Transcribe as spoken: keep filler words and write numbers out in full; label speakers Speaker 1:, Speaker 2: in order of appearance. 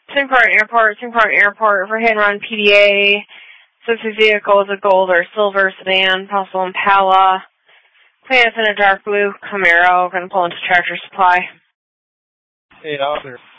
Speaker 1: Spring Park Airport, Spring Park Airport for hit and run P D A. Subject vehicle is a gold or silver sedan, possible Impala. Planets in a dark blue Camaro. Going to pull into Tractor Supply.
Speaker 2: Hey, officer.